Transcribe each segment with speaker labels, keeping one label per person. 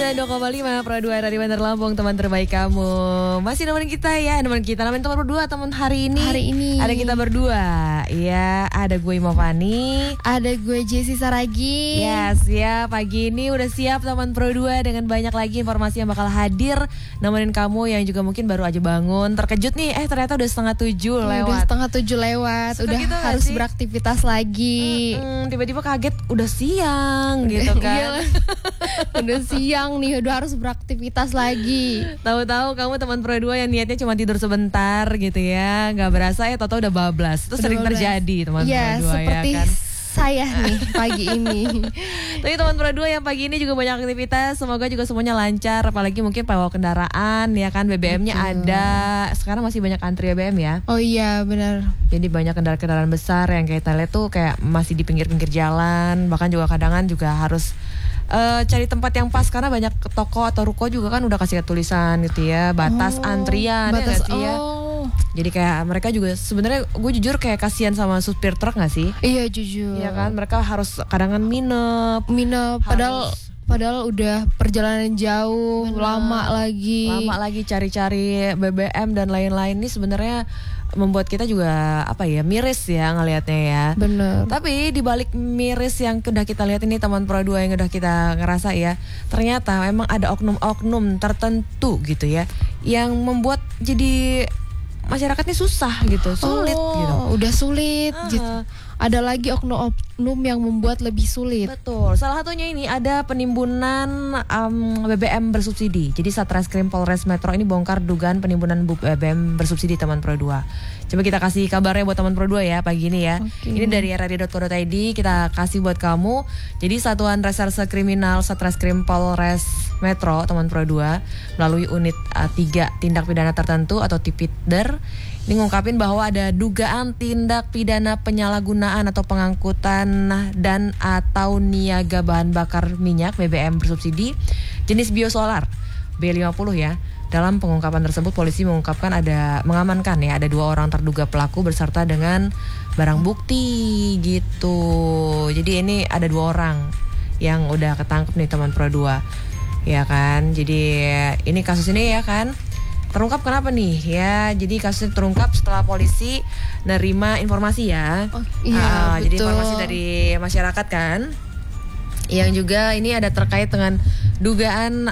Speaker 1: 92,5 Pro 2 dari Bandar Lampung, teman terbaik kamu. Masih nemenin kita ya, nemenin teman berdua, teman hari ini. Ada kita berdua. Iya, ada gue Imavani,
Speaker 2: ada gue Jessie Saragi.
Speaker 1: Yes, ya pagi ini udah siap teman Pro 2 dengan banyak lagi informasi yang bakal hadir nemenin kamu yang juga mungkin baru aja bangun, terkejut nih, ternyata udah 6:30 lewat.
Speaker 2: Udah 6:30 lewat,
Speaker 1: suka
Speaker 2: udah
Speaker 1: gitu
Speaker 2: harus beraktivitas lagi.
Speaker 1: Tiba-tiba kaget udah siang gitu kan.
Speaker 2: Udah siang nih, udah harus beraktivitas lagi.
Speaker 1: Tahu-tahu kamu teman Pro 2 yang niatnya cuma tidur sebentar gitu ya, nggak berasa tahu-tahu udah bablas. Itu sering terjadi teman Pro 2 ya
Speaker 2: seperti
Speaker 1: kan.
Speaker 2: Saya nih pagi ini.
Speaker 1: Tapi teman Pro 2 yang pagi ini juga banyak aktivitas, semoga juga semuanya lancar, apalagi mungkin bawa kendaraan ya kan, BBM-nya ada. Sekarang masih banyak antri BBM ya.
Speaker 2: Oh iya benar.
Speaker 1: Jadi banyak kendaraan-kendaraan besar yang kita lihat tuh kayak masih di pinggir-pinggir jalan, bahkan juga kadang juga harus cari tempat yang pas karena banyak toko atau ruko juga kan udah kasih tulisan gitu ya, batas antrian
Speaker 2: batas,
Speaker 1: ya. Jadi kayak mereka juga sebenarnya gue jujur kayak kasihan sama supir truk nggak sih?
Speaker 2: Iya jujur.
Speaker 1: Iya kan, mereka harus kadang nginep
Speaker 2: Padahal udah perjalanan jauh. Bener. Lama lagi cari-cari BBM dan lain-lain. Ini sebenarnya membuat kita juga miris ya ngelihatnya ya. Bener.
Speaker 1: Tapi di balik miris yang udah kita lihat ini teman Pro 2 yang udah kita ngerasa ya, ternyata memang ada oknum-oknum tertentu gitu ya yang membuat jadi masyarakatnya susah gitu, sulit gitu.
Speaker 2: Udah sulit gitu. Ada lagi oknum yang membuat lebih sulit.
Speaker 1: Betul. Salah satunya ini ada penimbunan BBM bersubsidi. Jadi Satreskrim Polres Metro ini bongkar dugaan penimbunan BBM bersubsidi teman Pro 2. Coba kita kasih kabarnya buat teman Pro 2 ya pagi ini ya. Okay. Ini dari radio.co.id kita kasih buat kamu. Jadi Satuan Reserse Kriminal Satreskrim Polres Metro teman Pro 2 melalui unit 3 tindak pidana tertentu atau TPIDER ini ngungkapin bahwa ada dugaan tindak pidana penyalahgunaan atau pengangkutan dan atau niaga bahan bakar minyak BBM bersubsidi jenis biosolar B50 ya. Dalam pengungkapan tersebut polisi mengamankan ya ada 2 orang terduga pelaku beserta dengan barang bukti gitu. Jadi ini ada 2 orang yang udah ketangkep nih teman Pro 2. Ya kan? Jadi ini kasus ini ya kan terungkap kenapa nih ya? Jadi kasusnya terungkap setelah polisi nerima informasi ya. Jadi informasi dari masyarakat kan. Yang juga ini ada terkait dengan dugaan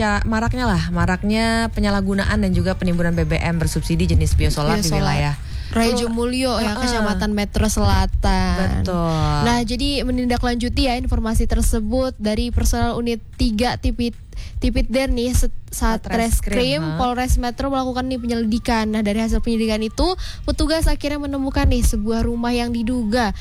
Speaker 1: maraknya penyalahgunaan dan juga penimbunan BBM bersubsidi jenis biosolar di wilayah
Speaker 2: Raja Mulyo ya, Kecamatan Metro Selatan.
Speaker 1: Betul.
Speaker 2: Nah, jadi menindaklanjuti ya informasi tersebut dari personel unit 3 TPIDER nih Satreskrim Polres Metro melakukan nih penyelidikan. Nah, dari hasil penyelidikan itu petugas akhirnya menemukan nih sebuah rumah yang diduga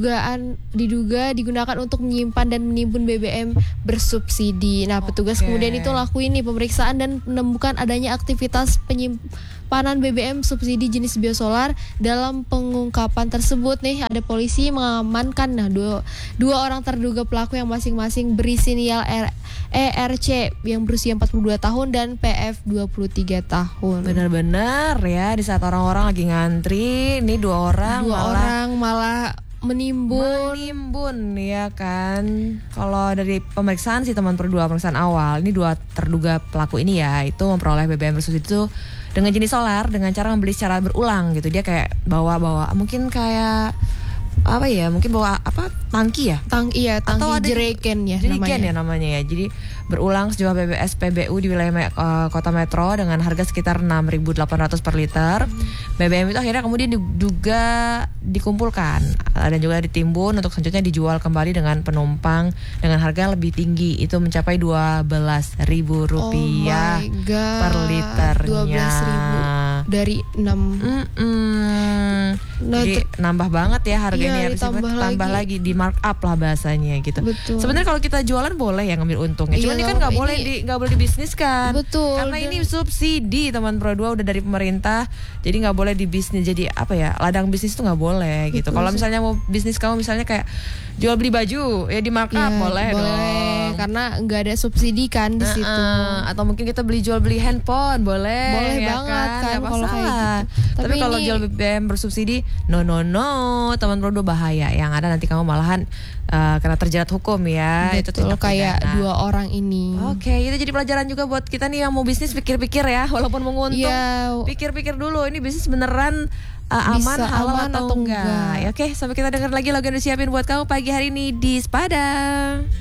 Speaker 2: digunakan untuk menyimpan dan menimbun BBM bersubsidi. Nah, petugas kemudian itu lakuin nih pemeriksaan dan menemukan adanya aktivitas penyimpanan BBM subsidi jenis biosolar. Dalam pengungkapan tersebut nih ada polisi mengamankan dua orang terduga pelaku yang masing-masing berinisial ERC yang berusia 42 tahun dan PF 23 tahun.
Speaker 1: Benar-benar ya, di saat orang-orang lagi ngantri, ini dua orang
Speaker 2: malah menimbun
Speaker 1: ya kan. Kalau dari pemeriksaan sih teman Pro 2 pemeriksaan awal, ini 2 terduga pelaku ini ya itu memperoleh BBM bersubsidi itu dengan jenis solar dengan cara membeli secara berulang gitu. Dia kayak bawa mungkin kayak mungkin bawa tangki ya?
Speaker 2: Tangki
Speaker 1: atau ada
Speaker 2: jerigen
Speaker 1: namanya ya. Jadi berulang sejumlah SPBU di wilayah kota Metro dengan harga sekitar 6.800 per liter. BBM itu akhirnya kemudian juga dikumpulkan dan juga ditimbun untuk selanjutnya dijual kembali dengan penumpang dengan harga lebih tinggi, itu mencapai Rp12.000 per liternya.
Speaker 2: 12.000 dari 6.
Speaker 1: Jadi nambah banget ya harganya, tambah lagi di markup lah bahasanya gitu. Sebenarnya kalau kita jualan boleh ya ngambil untungnya. Cuma ini kan nggak boleh dibisniskan.
Speaker 2: Betul.
Speaker 1: Karena ini subsidi teman Pro 2 udah dari pemerintah. Jadi nggak boleh dibisnis. Jadi ladang bisnis itu nggak boleh gitu. Kalau misalnya mau bisnis kamu misalnya kayak jual beli baju ya di markup boleh dong.
Speaker 2: karena nggak ada subsidi kan di situ.
Speaker 1: Atau mungkin kita jual beli handphone boleh
Speaker 2: Boleh
Speaker 1: ya
Speaker 2: banget kan
Speaker 1: Nggak
Speaker 2: kalau kayak
Speaker 1: masalah.
Speaker 2: gitu.
Speaker 1: Tapi kalau jual BBM bersubsidi no teman Pro 2 bahaya, yang ada nanti kamu malahan kena terjerat hukum ya. Itu
Speaker 2: Betul,
Speaker 1: tindak
Speaker 2: kayak
Speaker 1: pidana.
Speaker 2: 2 orang ini.
Speaker 1: Oke, itu jadi pelajaran juga buat kita nih yang mau bisnis, pikir-pikir ya, walaupun menguntung,
Speaker 2: Iya.
Speaker 1: pikir-pikir dulu ini bisnis beneran aman,
Speaker 2: Bisa
Speaker 1: halal
Speaker 2: aman
Speaker 1: atau
Speaker 2: atau
Speaker 1: enggak.
Speaker 2: enggak.
Speaker 1: Ya, oke, sampai kita dengar lagi lagu yang disiapin buat kamu pagi hari ini di Sepada.